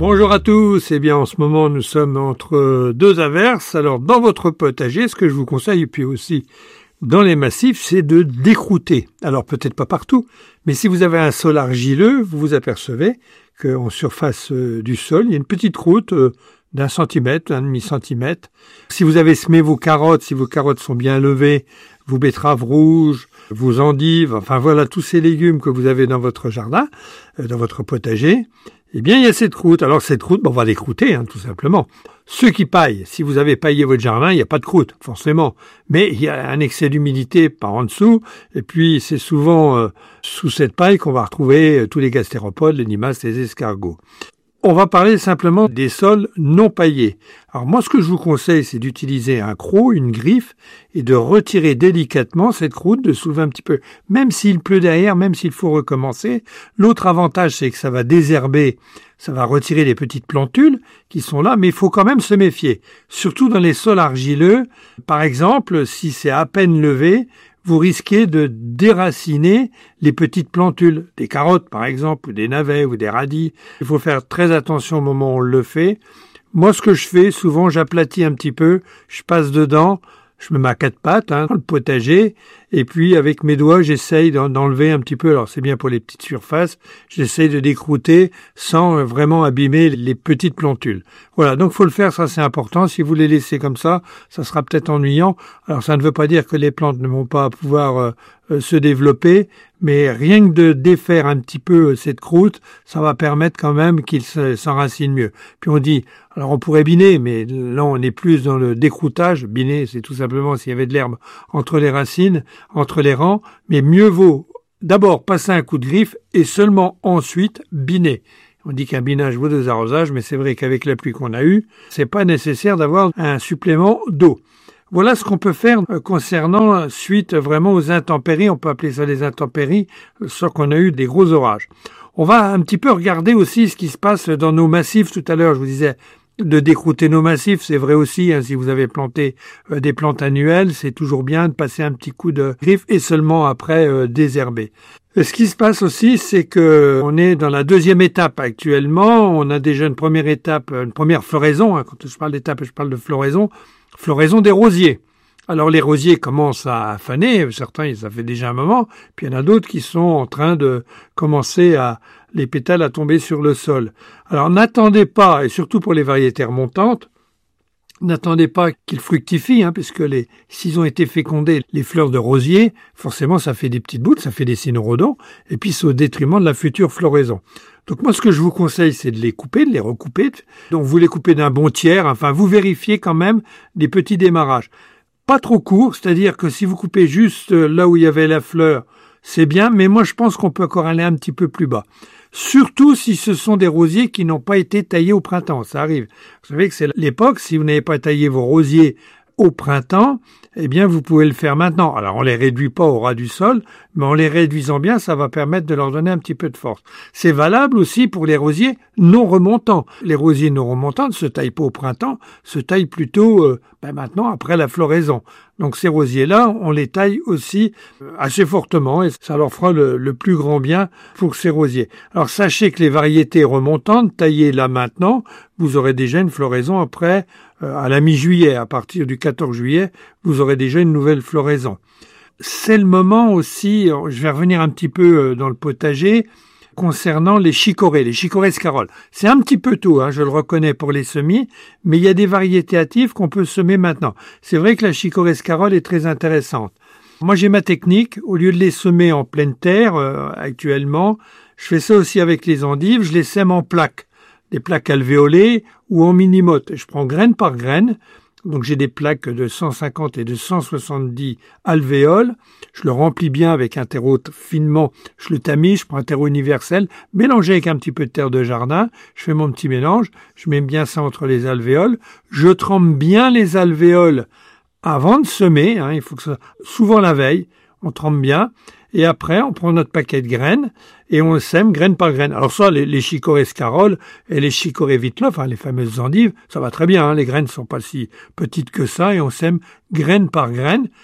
Bonjour à tous, bien en ce moment nous sommes entre deux averses. Alors dans votre potager, ce que je vous conseille, et puis aussi dans les massifs, c'est de décrouter. Alors peut-être pas partout, mais si vous avez un sol argileux, vous vous apercevez qu'en surface du sol, il y a une petite croûte d'1 centimètre, 1,5 centimètre. Si vous avez semé vos carottes, si vos carottes sont bien levées, vos betteraves rouges, vos endives, enfin voilà tous ces légumes que vous avez dans votre jardin, dans votre potager, eh bien il y a cette croûte. Alors cette croûte, on va l'écrouter tout simplement. Ceux qui paillent, si vous avez paillé votre jardin, il n'y a pas de croûte, forcément. Mais il y a un excès d'humidité par en dessous, et puis c'est souvent sous cette paille qu'on va retrouver tous les gastéropodes, les limaces, les escargots. On va parler simplement des sols non paillés. Alors moi, ce que je vous conseille, c'est d'utiliser un croc, une griffe, et de retirer délicatement cette croûte, de soulever un petit peu. Même s'il pleut derrière, même s'il faut recommencer. L'autre avantage, c'est que ça va désherber, ça va retirer les petites plantules qui sont là, mais il faut quand même se méfier. Surtout dans les sols argileux. Par exemple, si c'est à peine levé, vous risquez de déraciner les petites plantules, des carottes par exemple, ou des navets, ou des radis. Il faut faire très attention au moment où on le fait. Moi, ce que je fais, souvent, j'aplatis un petit peu, je passe dedans, je me mets à 4 pattes dans le potager, et puis avec mes doigts, j'essaye d'enlever un petit peu. Alors c'est bien pour les petites surfaces, j'essaye de décrouter sans vraiment abîmer les petites plantules. Voilà, donc faut le faire, ça c'est important. Si vous les laissez comme ça sera peut-être ennuyant. Alors ça ne veut pas dire que les plantes ne vont pas pouvoir se développer, mais rien que de défaire un petit peu cette croûte, ça va permettre quand même qu'ils s'enracinent mieux. Puis on dit, alors on pourrait biner, mais là on est plus dans le décroutage. Biner, c'est tout simplement s'il y avait de l'herbe entre les racines, entre les rangs, mais mieux vaut d'abord passer un coup de griffe et seulement ensuite biner. On dit qu'un binage vaut 2 arrosages, mais c'est vrai qu'avec la pluie qu'on a eue, c'est pas nécessaire d'avoir un supplément d'eau. Voilà ce qu'on peut faire concernant suite vraiment aux intempéries. On peut appeler ça les intempéries, sans qu'on a eu des gros orages. On va un petit peu regarder aussi ce qui se passe dans nos massifs. Tout à l'heure, je vous disais de décrouter nos massifs. C'est vrai aussi, si vous avez planté des plantes annuelles, c'est toujours bien de passer un petit coup de griffe et seulement après désherber. Ce qui se passe aussi, c'est que on est dans la 2e étape actuellement. On a déjà une première étape, une première floraison. Quand je parle d'étape, je parle de floraison. Floraison des rosiers. Alors les rosiers commencent à faner, certains ça fait déjà un moment, puis il y en a d'autres qui sont en train de commencer les pétales à tomber sur le sol. Alors n'attendez pas, et surtout pour les variétés remontantes, n'attendez pas qu'ils fructifient, puisque s'ils ont été fécondés, les fleurs de rosier, forcément ça fait des petites boules, ça fait des cynorrhodons, et puis c'est au détriment de la future floraison. Donc moi, ce que je vous conseille, c'est de les couper, de les recouper. Donc vous les coupez d'un bon tiers, enfin vous vérifiez quand même des petits démarrages. Pas trop court, c'est-à-dire que si vous coupez juste là où il y avait la fleur, c'est bien, mais moi je pense qu'on peut encore aller un petit peu plus bas. Surtout si ce sont des rosiers qui n'ont pas été taillés au printemps, ça arrive. Vous savez que c'est l'époque, si vous n'avez pas taillé vos rosiers au printemps, eh bien vous pouvez le faire maintenant. Alors on les réduit pas au ras du sol, mais en les réduisant bien, ça va permettre de leur donner un petit peu de force. C'est valable aussi pour les rosiers non remontants. Les rosiers non remontants ne se taillent pas au printemps, se taillent plutôt maintenant après la floraison. Donc ces rosiers-là, on les taille aussi assez fortement et ça leur fera le plus grand bien pour ces rosiers. Alors sachez que les variétés remontantes, taillées là maintenant, vous aurez déjà une floraison après à la mi-juillet. À partir du 14 juillet, vous aurez déjà une nouvelle floraison. C'est le moment aussi, je vais revenir un petit peu dans le potager, concernant les chicorées scaroles. C'est un petit peu tôt, je le reconnais pour les semis, mais il y a des variétés hâtives qu'on peut semer maintenant. C'est vrai que la chicorée scarole est très intéressante. Moi j'ai ma technique, au lieu de les semer en pleine terre actuellement, je fais ça aussi avec les endives, je les sème en plaques, des plaques alvéolées ou en mini-mottes. Je prends graine par graine. Donc j'ai des plaques de 150 et de 170 alvéoles. Je le remplis bien avec un terreau finement, je le tamise, je prends un terreau universel, mélangé avec un petit peu de terre de jardin, je fais mon petit mélange, je mets bien ça entre les alvéoles, je trempe bien les alvéoles avant de semer, il faut que ça, souvent la veille, on trempe bien, et après on prend notre paquet de graines et on le sème graine par graine. Alors ça, les chicorées scaroles et les chicorées vitlof, les fameuses endives, ça va très bien, les graines ne sont pas si petites que ça et on sème graine par graine.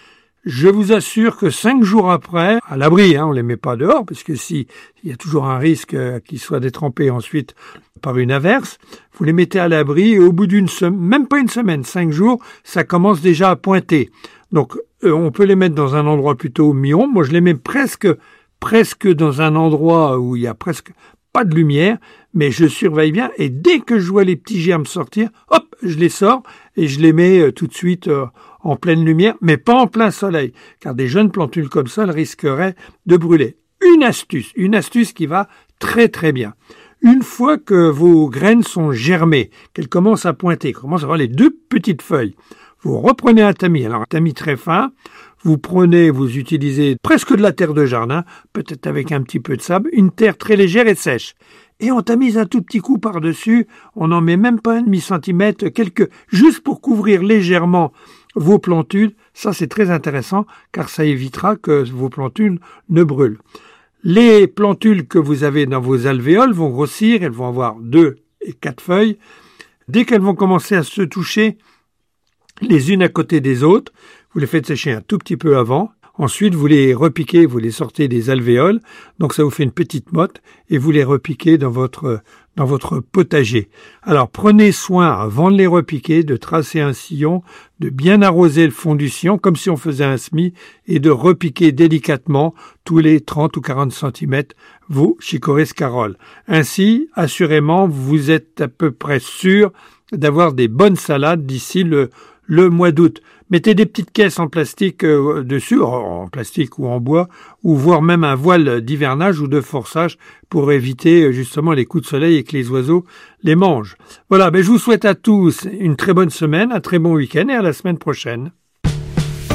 Je vous assure que 5 jours après, à l'abri, on les met pas dehors, parce que il y a toujours un risque qu'ils soient détrempés ensuite par une averse, vous les mettez à l'abri et au bout d'une semaine, même pas une semaine, 5 jours, ça commence déjà à pointer. Donc, on peut les mettre dans un endroit plutôt mi-ombre. Moi, je les mets presque dans un endroit où il y a presque pas de lumière, mais je surveille bien et dès que je vois les petits germes sortir, hop, je les sors et je les mets tout de suite en pleine lumière, mais pas en plein soleil, car des jeunes plantules comme ça, elles risqueraient de brûler. Une astuce qui va très très bien. Une fois que vos graines sont germées, qu'elles commencent à pointer, commencent à avoir les 2 petites feuilles, vous reprenez un tamis, alors un tamis très fin, vous utilisez presque de la terre de jardin, peut-être avec un petit peu de sable, une terre très légère et sèche. Et on tamise un tout petit coup par-dessus, on n'en met même pas un demi-centimètre, juste pour couvrir légèrement vos plantules. Ça, c'est très intéressant, car ça évitera que vos plantules ne brûlent. Les plantules que vous avez dans vos alvéoles vont grossir, elles vont avoir 2 et 4 feuilles. Dès qu'elles vont commencer à se toucher les unes à côté des autres, vous les faites sécher un tout petit peu avant. Ensuite, vous les repiquez, vous les sortez des alvéoles. Donc, ça vous fait une petite motte et vous les repiquez dans votre potager. Alors, prenez soin, avant de les repiquer, de tracer un sillon, de bien arroser le fond du sillon, comme si on faisait un semis, et de repiquer délicatement tous les 30 ou 40 cm vos chicorées scaroles. Ainsi, assurément, vous êtes à peu près sûr d'avoir des bonnes salades d'ici le mois d'août. Mettez des petites caisses en plastique dessus, en plastique ou en bois, ou voire même un voile d'hivernage ou de forçage pour éviter justement les coups de soleil et que les oiseaux les mangent. Voilà, je vous souhaite à tous une très bonne semaine, un très bon week-end et à la semaine prochaine.